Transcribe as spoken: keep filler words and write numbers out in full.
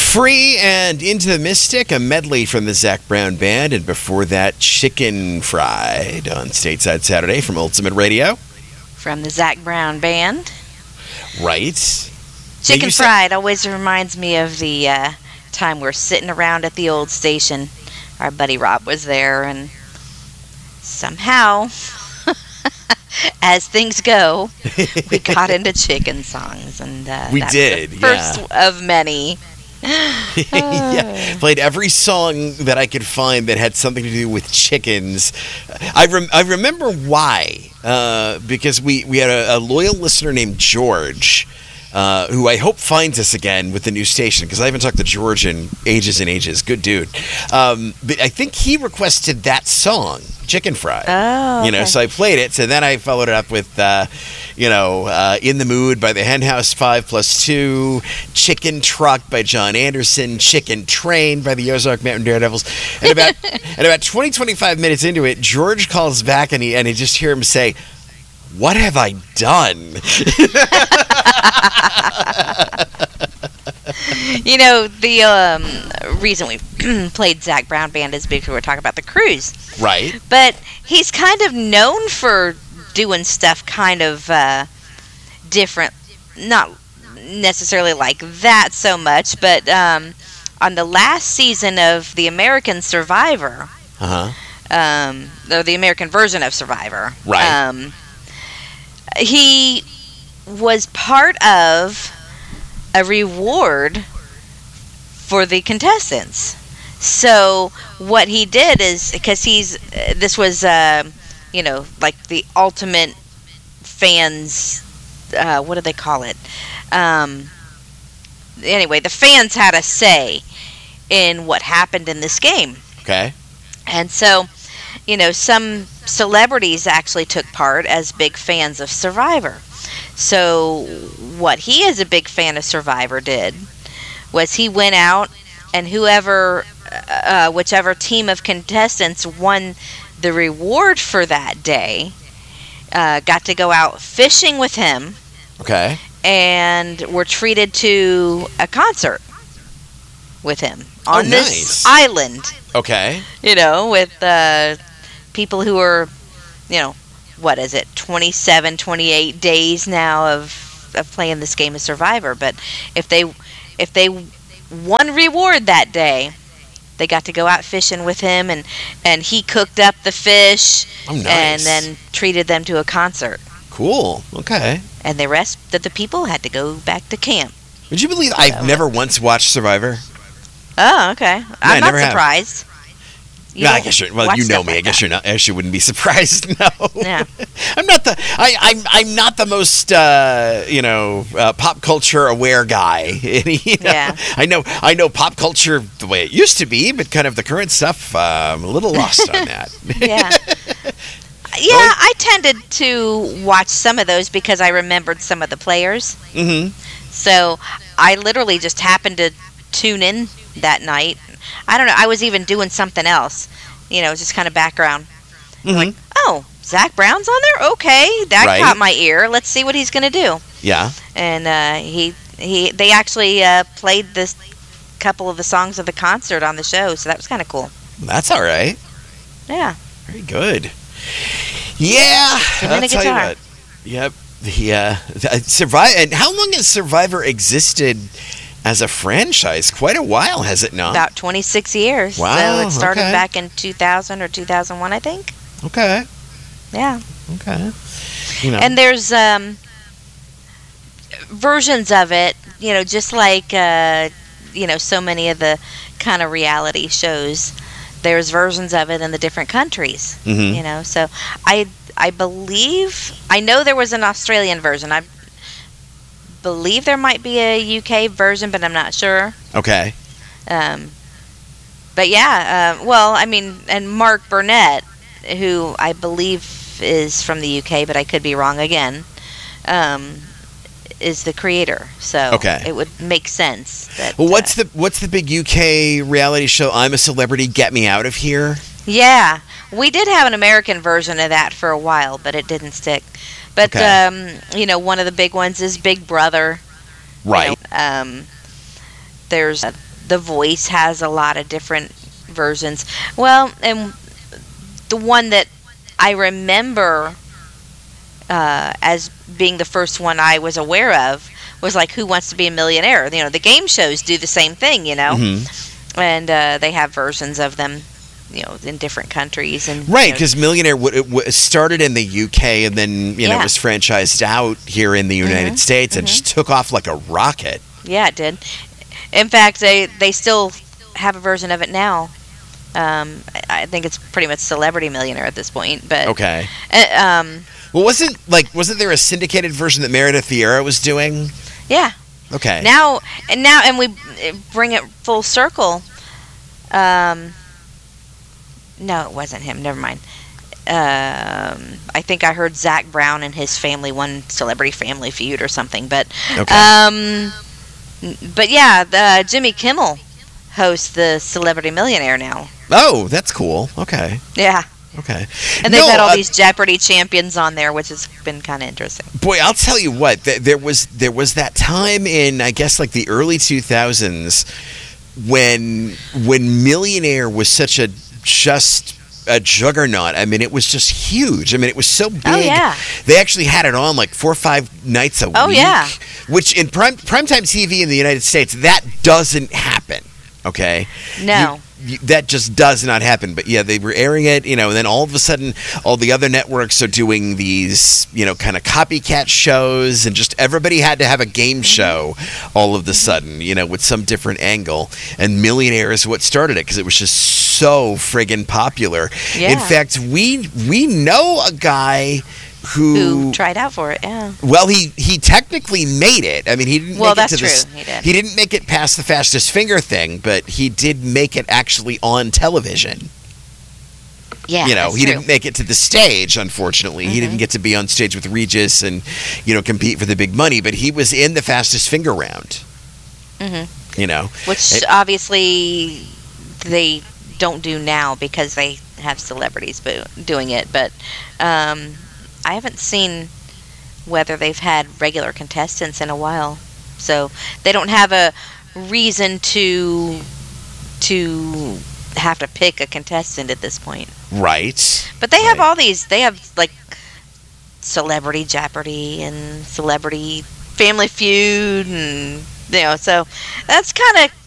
Free and Into the Mystic, a medley from the Zac Brown Band, and before that, Chicken Fried on Stateside Saturday from Ultimate Radio. From the Zac Brown Band. Right. Chicken Fried always reminds me of the uh, time we're sitting around at the old station. Our buddy Rob was there, and somehow, as things go, we got into chicken songs, and uh, we that's did. The first yeah. of many. yeah, played every song that I could find that had something to do with chickens. I rem- I remember why, uh, because we, we had a, a loyal listener named George, uh, who I hope finds us again with the new station, because I haven't talked to George in ages and ages. Good dude. Um, but I think he requested that song, Chicken Fried. Oh, okay. You know, so I played it. So then I followed it up with, uh, you know, uh, In the Mood by the Hen House Five Plus Two, Chicken Truck by John Anderson, Chicken Train by the Ozark Mountain Daredevils. And about and about twenty, twenty-five minutes into it, George calls back and he and I just hear him say, "What have I done?" You know, the um, reason we played Zac Brown Band is because we were talking about the cruise. Right. But he's kind of known for doing stuff kind of uh, different. Not necessarily like that so much, but um, on the last season of The American Survivor, Uh-huh. um, or the American version of Survivor, Right. um, he was part of a reward for the contestants. So what he did is, because he's uh, this was uh, you know, like the ultimate fans, uh, what do they call it, um, anyway, the fans had a say in what happened in this game. Okay. And so, you know, some celebrities actually took part as big fans of Survivor. So what he, as a big fan of Survivor, did was he went out, and whoever, uh, whichever team of contestants won the reward for that day, uh, got to go out fishing with him. Okay. And were treated to a concert with him on Oh, this nice. island. Okay. You know, with uh, people who are, you know, what is it, twenty-seven, twenty-eight days now of of playing this game of Survivor. But if they if they won reward that day, they got to go out fishing with him, and, and he cooked up the fish. Oh, nice. And then treated them to a concert. Cool. Okay. And the rest of the people had to go back to camp. Would you believe I've never once watched Survivor? Oh, okay. I I'm not never have. surprised. You No, I don't guess you're. Well, watch you know stuff me. I like guess that. you're not. I guess you wouldn't be surprised. No. Yeah. I'm not the. I, I'm. I'm not the most. Uh, you know, uh, pop culture aware guy. You know? Yeah. I know. I know pop culture the way it used to be, but kind of the current stuff. Uh, I'm a little lost on that. Yeah. Yeah, I tended to watch some of those because I remembered some of the players. Mm-hmm. So I literally just happened to tune in that night. I don't know. I was even doing something else. You know, just kind of background. Mm-hmm. Like, oh, Zac Brown's on there? Okay, that Right. caught my ear. Let's see what he's going to do. Yeah. And uh, he he they actually uh, played this couple of the songs of the concert on the show, so that was kind of cool. That's all right. Yeah. Very good. Yeah. And then I'll a tell you guitar. what. Yep. The uh, Survivor. And how long has Survivor existed as a franchise? Quite a while, has it not? About twenty-six years. Wow, So it started okay. back in two thousand or two thousand one, I think. Okay. Yeah. Okay. You know. And there's um, versions of it, you know, just like, uh, you know, so many of the kind of reality shows. There's versions of it in the different countries, Mhm. you know. So I I believe, I know there was an Australian version. I believe there might be a U K version, but I'm not sure. Okay. Um, but yeah, uh, well, I mean, and Mark Burnett, who I believe is from the U K, but I could be wrong again, um, is the creator. So Okay. it would make sense. That, Well, what's uh, the what's the big U K reality show? I'm a Celebrity, Get Me Out of Here. Yeah, we did have an American version of that for a while, but it didn't stick. But Okay. um, you know, one of the big ones is Big Brother. You Right. know, um, there's uh, The Voice has a lot of different versions. Well, and the one that I remember uh, as being the first one I was aware of was like Who Wants to Be a Millionaire? You know, the game shows do the same thing, you know, mm-hmm. and uh, they have versions of them, you know, in different countries. And right, because you know, Millionaire w- w- started in the U K and then, you know, yeah. was franchised out here in the United mm-hmm. States and mm-hmm. just took off like a rocket. Yeah, it did. In fact, they, they still have a version of it now. Um, I, I think it's pretty much Celebrity Millionaire at this point. But okay. Uh, um, well, wasn't like wasn't there a syndicated version that Meredith Vieira was doing? Yeah. Okay. Now and now, and we bring it full circle. Um, no, it wasn't him. Never mind. Um, I think I heard Zach Brown and his family won Celebrity Family Feud or something. But okay. um, but yeah, the Jimmy Kimmel hosts the Celebrity Millionaire now. Oh, that's cool. Okay. Yeah. Okay. And they've no, had all uh, these Jeopardy champions on there, which has been kind of interesting. Boy, I'll tell you what. Th- there was there was that time in I guess like the early two thousands when when Millionaire was such a just a juggernaut. I mean, it was just huge. I mean, it was so big. Oh, yeah. They actually had it on like four or five nights a oh, week. Oh, yeah. Which in prime primetime T V in the United States, that doesn't happen. Okay? No. You, you, that just does not happen. But yeah, they were airing it, you know, and then all of a sudden, all the other networks are doing these, you know, kind of copycat shows, and just everybody had to have a game show all of the sudden, you know, with some different angle. And Millionaire is what started it because it was just so friggin' popular. Yeah. In fact, we we know a guy who, who tried out for it. Yeah. Well, he he technically made it. I mean, he didn't. Well, make that's it to true. The, he did. He didn't make it past the fastest finger thing, but he did make it actually on television. Yeah, you know, that's he true. didn't make it to the stage. Unfortunately, Mm-hmm. he didn't get to be on stage with Regis and, you know, compete for the big money. But he was in the fastest finger round. Mm-hmm. You know, which it, obviously they don't do now because they have celebrities bo- doing it. But um, I haven't seen whether they've had regular contestants in a while, so they don't have a reason to to have to pick a contestant at this point. right. But they have right. all these. They have like Celebrity Jeopardy and Celebrity Family Feud, and you know, so that's kind of